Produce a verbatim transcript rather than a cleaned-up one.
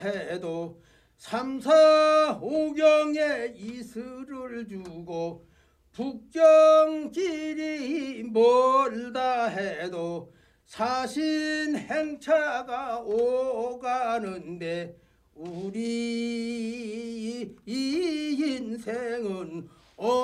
해도 삼사오경에 이슬을 주고 북경길이 멀다 해도 사신행차가 오가는데 우리 이 인생은